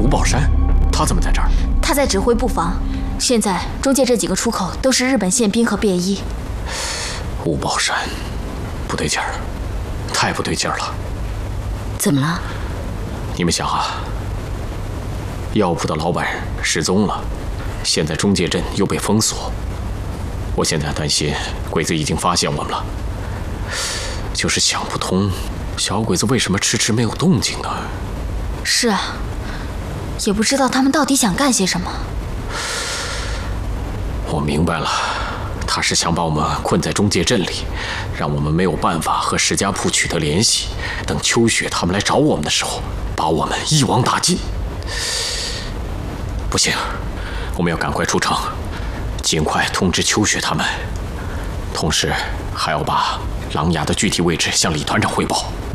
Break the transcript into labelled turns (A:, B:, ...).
A: 宝山，他怎么在这儿？
B: 他在指挥布防。现在中界这几个出口都是日本宪兵和便衣。
A: 吴宝山，不对劲儿，太不对劲儿了。
B: 怎么了？
A: 你们想啊，药铺的老板失踪了，现在中界镇又被封锁，我现在担心鬼子已经发现我们了，就是想不通，小鬼子为什么迟迟没有动静呢？
B: 是啊，也不知道他们到底想干些什么。
A: 我明白了，他是想把我们困在中界镇里，让我们没有办法和石家铺取得联系，等秋雪他们来找我们的时候，把我们一网打尽。不行，我们要赶快出城，尽快通知秋雪他们，同时还要把狼牙的具体位置向李团长汇报。